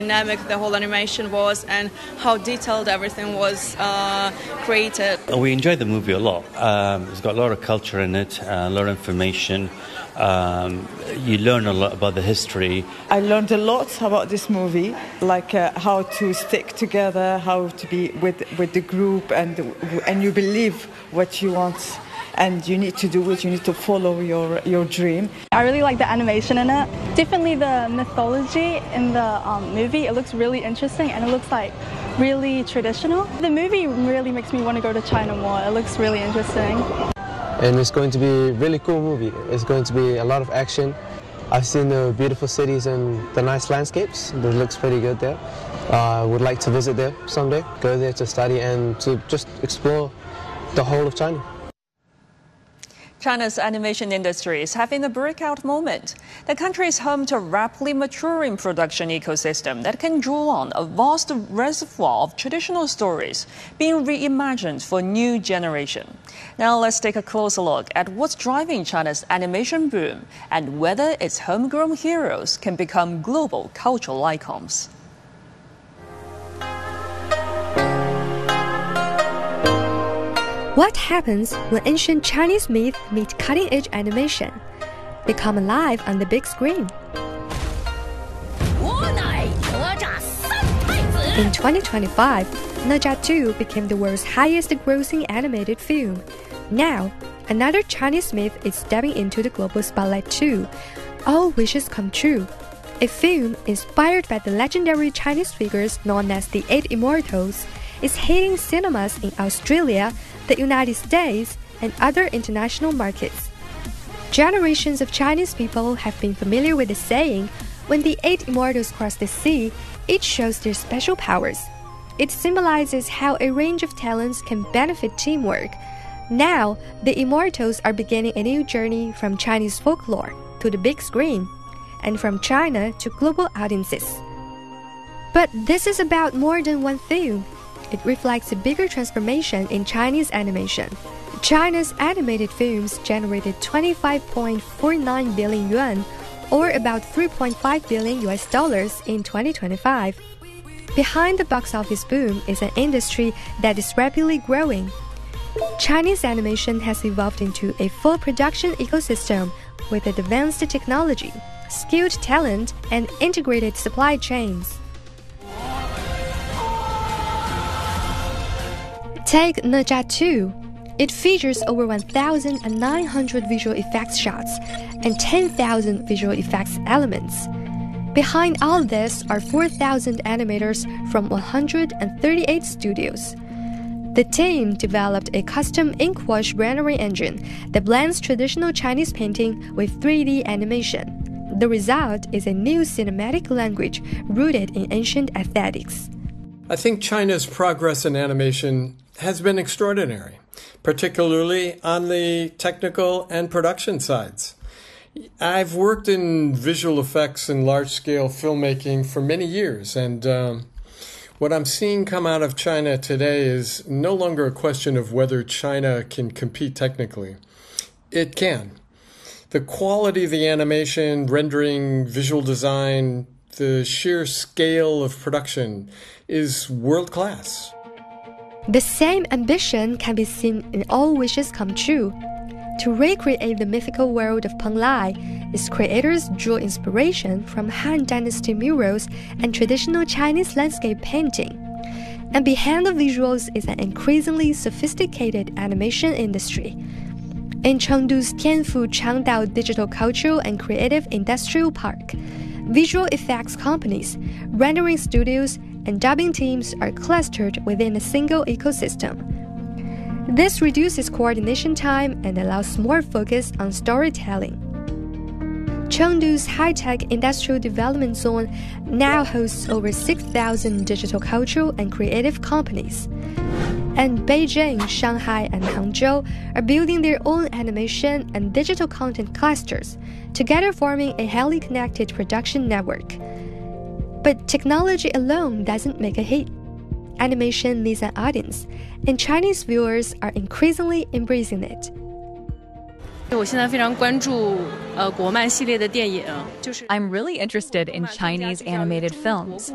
Dynamic the whole animation was and how detailed everything was created. We enjoyed the movie a lot. It's got a lot of culture in it, a lot of information. You learn a lot about the history. I learned a lot about this movie, like how to stick together, how to be with the group, and you believe what you want. And you need to do it, you need to follow your dream. I really like the animation in it. Definitely the mythology in the movie, it looks really interesting and it looks like really traditional. The movie really makes me want to go to China more. It looks really interesting. And it's going to be a really cool movie. It's going to be a lot of action. I've seen the beautiful cities and the nice landscapes. It looks pretty good there. I would like to visit there someday, go there to study and to just explore the whole of China. China's animation industry is having a breakout moment. The country is home to a rapidly maturing production ecosystem that can draw on a vast reservoir of traditional stories being reimagined for a new generation. Now let's take a closer look at what's driving China's animation boom and whether its homegrown heroes can become global cultural icons. What happens when ancient Chinese myth meet cutting-edge animation? They come alive on the big screen. In 2025, Ne Zha 2 became the world's highest-grossing animated film. Now, another Chinese myth is stepping into the global spotlight too. All wishes come true. A film inspired by the legendary Chinese figures known as the Eight Immortals is hitting cinemas in Australia, the United States, and other international markets. Generations of Chinese people have been familiar with the saying, when the Eight Immortals cross the sea, each shows their special powers. It symbolizes how a range of talents can benefit teamwork. Now, the Immortals are beginning a new journey from Chinese folklore to the big screen, and from China to global audiences. But this is about more than one film. It reflects a bigger transformation in Chinese animation. China's animated films generated 25.49 billion yuan, or about $3.5 billion in 2025. Behind the box office boom is an industry that is rapidly growing. Chinese animation has evolved into a full production ecosystem with advanced technology, skilled talent, and integrated supply chains. Take Ne Zha 2. It features over 1,900 visual effects shots and 10,000 visual effects elements. Behind all this are 4,000 animators from 138 studios. The team developed a custom ink wash rendering engine that blends traditional Chinese painting with 3D animation. The result is a new cinematic language rooted in ancient aesthetics. I think China's progress in animation has been extraordinary, particularly on the technical and production sides. I've worked in visual effects and large-scale filmmaking for many years, and what I'm seeing come out of China today is no longer a question of whether China can compete technically. It can. The quality of the animation, rendering, visual design, the sheer scale of production is world-class. The same ambition can be seen in All Wishes Come True. To recreate the mythical world of Peng Lai, its creators drew inspiration from Han Dynasty murals and traditional Chinese landscape painting. And behind the visuals is an increasingly sophisticated animation industry. In Chengdu's Tianfu Changdao Digital Cultural and Creative Industrial Park, visual effects companies, rendering studios, and dubbing teams are clustered within a single ecosystem. This reduces coordination time and allows more focus on storytelling. Chengdu's high-tech industrial development zone now hosts over 6,000 digital cultural and creative companies. And Beijing, Shanghai, and Hangzhou are building their own animation and digital content clusters, together forming a highly connected production network. But technology alone doesn't make a hit. Animation needs an audience, and Chinese viewers are increasingly embracing it. I'm really interested in Chinese animated films.